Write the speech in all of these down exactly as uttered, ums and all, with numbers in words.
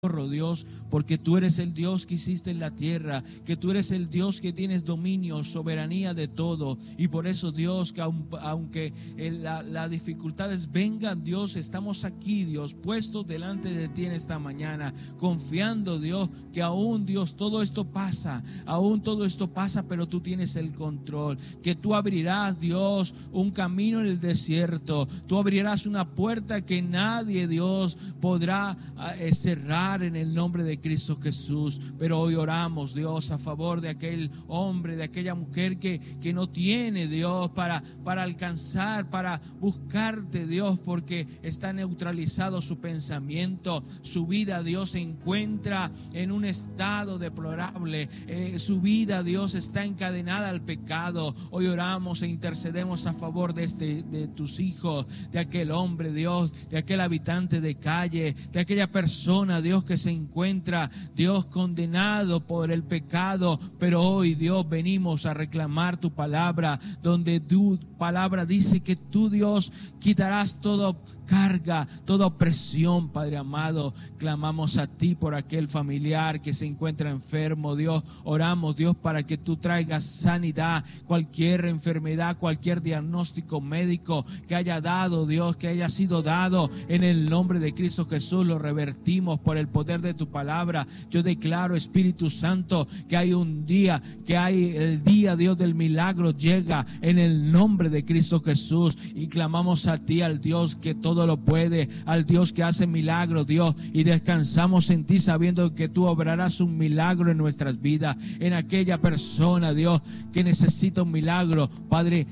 Dios, porque tú eres el Dios que hiciste en la tierra, que tú eres el Dios que tienes dominio, soberanía de todo. Y por eso, Dios, que aunque las la dificultades vengan, Dios, estamos aquí, Dios, puestos delante de ti en esta mañana, confiando, Dios, que aún, Dios, todo esto pasa, aún todo esto pasa, pero tú tienes el control, que tú abrirás, Dios, un camino en el desierto, tú abrirás una puerta que nadie, Dios, podrá eh, cerrar en el nombre de Cristo Jesús. Pero hoy oramos, Dios, a favor de aquel hombre, de aquella mujer que, que no tiene, Dios, para, para alcanzar, para buscarte, Dios, porque está neutralizado su pensamiento, su vida, Dios, se encuentra en un estado deplorable, eh, su vida, Dios, está encadenada al pecado. Hoy oramos e intercedemos a favor de, este, de tus hijos, de aquel hombre, Dios, de aquel habitante de calle, de aquella persona, Dios, que se encuentra, Dios, condenado por el pecado, pero hoy, Dios, venimos a reclamar tu palabra, donde tu palabra dice que tú, Dios, quitarás todo carga, toda opresión, Padre amado. Clamamos a ti por aquel familiar que se encuentra enfermo, Dios. Oramos, Dios, para que tú traigas sanidad, cualquier enfermedad, cualquier diagnóstico médico que haya dado, Dios, que haya sido dado, en el nombre de Cristo Jesús, lo revertimos por el poder de tu palabra. Yo declaro, Espíritu Santo, que hay un día, que hay el día, Dios, del milagro llega en el nombre de Cristo Jesús, y clamamos a ti, al Dios que todo lo puede, al Dios que hace milagros, Dios, y descansamos en ti sabiendo que tú obrarás un milagro en nuestras vidas, en aquella persona, Dios, que necesita un milagro, Padre.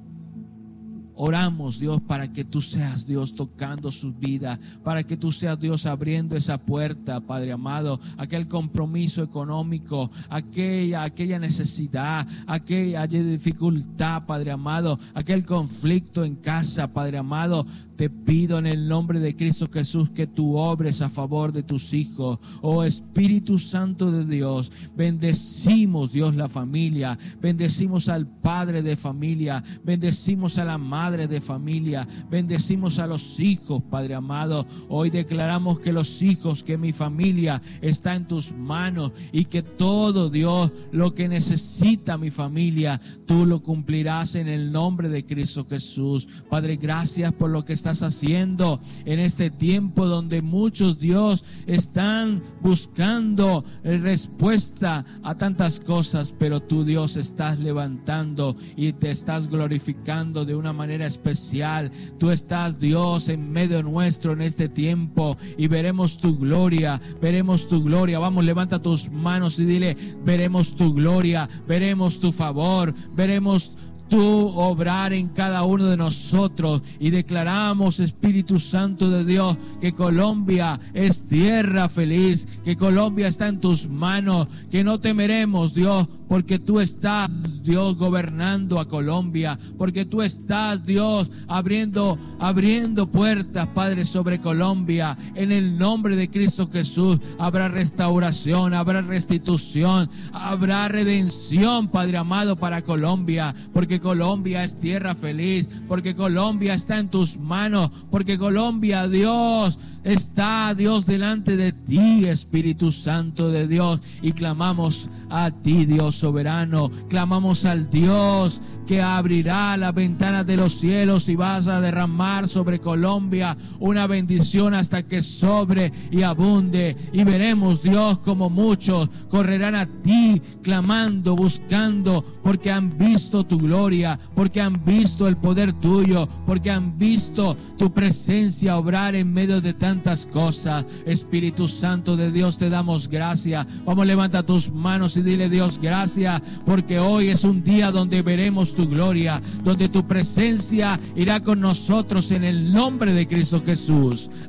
Oramos, Dios, para que tú seas, Dios, tocando sus vidas, para que tú seas, Dios, abriendo esa puerta, Padre amado, aquel compromiso económico, aquella, aquella necesidad, aquella dificultad, Padre amado, aquel conflicto en casa, Padre amado. Te pido en el nombre de Cristo Jesús que tú obres a favor de tus hijos. Oh Espíritu Santo de Dios, bendecimos, Dios, la familia, bendecimos al padre de familia, bendecimos a la madre de familia, bendecimos a los hijos, Padre amado. Hoy declaramos que los hijos, que mi familia está en tus manos, y que todo, Dios, lo que necesita mi familia, tú lo cumplirás en el nombre de Cristo Jesús. Padre, gracias por lo que estás haciendo en este tiempo donde muchos, Dios, están buscando respuesta a tantas cosas, pero tú, Dios, estás levantando y te estás glorificando de una manera especial. Tú estás, Dios, en medio nuestro en este tiempo, y veremos tu gloria, veremos tu gloria. Vamos, levanta tus manos y dile: veremos tu gloria, veremos tu favor, veremos tú obrar en cada uno de nosotros. Y declaramos, Espíritu Santo de Dios, que Colombia es tierra feliz, que Colombia está en tus manos, que no temeremos, Dios, porque tú estás, Dios, gobernando a Colombia, porque tú estás, Dios, abriendo, abriendo puertas, Padre, sobre Colombia. En el nombre de Cristo Jesús habrá restauración, habrá restitución, habrá redención, Padre amado, para Colombia, porque Colombia es tierra feliz, porque Colombia está en tus manos, porque Colombia, Dios, está, Dios, delante de ti, Espíritu Santo de Dios. Y clamamos a ti, Dios soberano, clamamos al Dios que abrirá las ventanas de los cielos, y vas a derramar sobre Colombia una bendición hasta que sobre y abunde. Y veremos, Dios, como muchos correrán a ti, clamando, buscando, porque han visto tu gloria, porque han visto el poder tuyo, porque han visto tu presencia obrar en medio de tantas cosas. Espíritu Santo de Dios, te damos gracias. Vamos, levanta tus manos y dile: Dios, gracias, porque hoy es un día donde veremos tu gloria, donde tu presencia irá con nosotros en el nombre de Cristo Jesús.